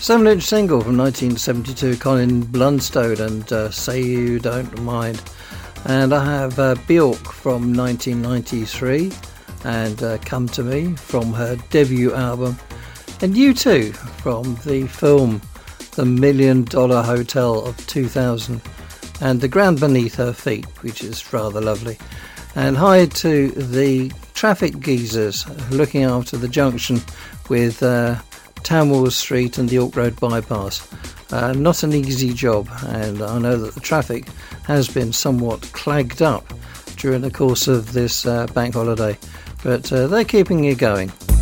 7-inch single from 1972, Colin Blunstone and Say You Don't Mind. And I have Bjork from 1993 and Come To Me from her debut album. And U2 from the film The $1 Million Hotel of 2000 and The Ground Beneath Her Feet, which is rather lovely. And hi to the traffic geezers looking after the junction with Tamworth Street and the York Road bypass. Not an easy job, and I know that the traffic has been somewhat clogged up during the course of this bank holiday, but they're keeping it going.